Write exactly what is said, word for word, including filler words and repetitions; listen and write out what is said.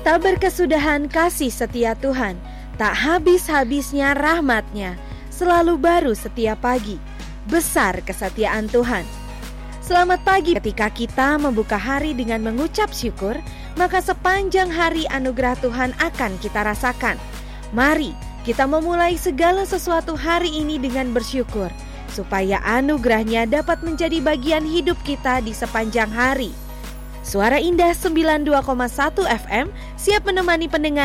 Tak berkesudahan kasih setia Tuhan, tak habis-habisnya rahmat-Nya, selalu baru setiap pagi. Besar kesetiaan Tuhan. Selamat pagi. Ketika kita membuka hari dengan mengucap syukur, maka sepanjang hari anugerah Tuhan akan kita rasakan. Mari kita memulai segala sesuatu hari ini dengan bersyukur, supaya anugerah-Nya dapat menjadi bagian hidup kita di sepanjang hari. Suara Indah sembilan puluh dua koma satu F M siap menemani pendengar